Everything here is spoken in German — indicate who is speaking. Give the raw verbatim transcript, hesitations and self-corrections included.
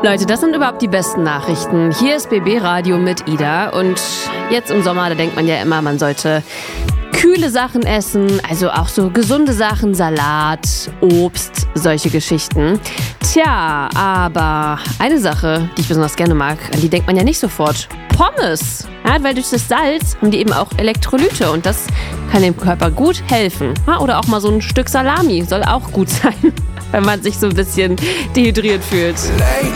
Speaker 1: Leute, das sind überhaupt die besten Nachrichten. Hier ist B B Radio mit Ida und jetzt im Sommer, da denkt man ja immer, man sollte kühle Sachen essen, also auch so gesunde Sachen, Salat, Obst, solche Geschichten. Tja, aber eine Sache, die ich besonders gerne mag, an die denkt man ja nicht sofort. Pommes. Ja, weil durch das Salz haben die eben auch Elektrolyte und das kann dem Körper gut helfen. Ja, oder auch mal so ein Stück Salami soll auch gut sein, wenn man sich so ein bisschen dehydriert fühlt.